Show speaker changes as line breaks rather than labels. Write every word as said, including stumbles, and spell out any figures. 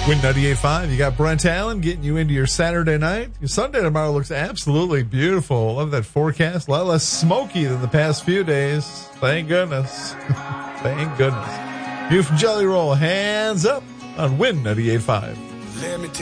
Win ninety-eight point five. You got Brent Allen getting you into your Saturday night. Your Sunday tomorrow looks absolutely beautiful. Love that forecast. A lot less smoky than the past few days. Thank goodness. Thank goodness. You from Jelly Roll, hands up on Win ninety-eight point five.